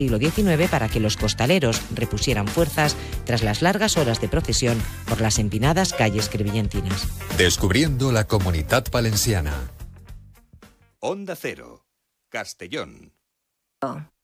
siglo XIX para que los costaleros repusieran fuerzas tras las largas horas de procesión por las empinadas calles crevillentinas. Descubriendo la Comunitat Valenciana. Onda Cero, Castellón.